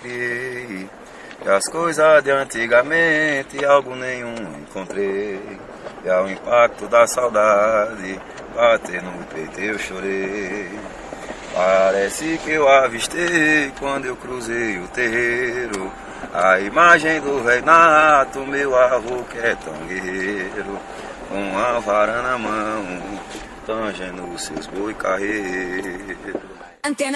criei. E as coisas de antigamente algo nenhum encontrei. E ao impacto da saudade bater no peito eu chorei. Parece que eu avistei quando eu cruzei o terreiro a imagem do Renato, meu avô que é tão guerreiro, com a vara na mão, tangendo os seus boi carreiros.